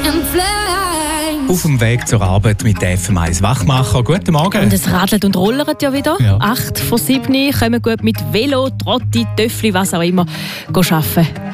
Auf dem Weg zur Arbeit mit der FM1 Wachmacher. Guten Morgen. Und es radelt und rollert ja wieder. Ja. 8 vor 7 können wir gut mit Velo, Trotti, Töffli, was auch immer arbeiten.